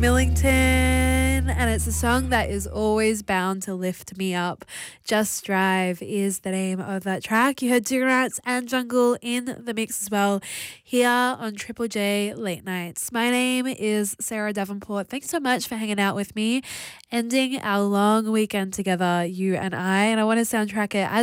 Millington, and it's a song that is always bound to lift me up. Just Drive is the name of that track. You heard Two Rats and Jungle in the mix as well here on Triple J Late Nights. My name is Sarah Davenport. Thanks so much for hanging out with me, ending our long weekend together, you and I. And I want to soundtrack it as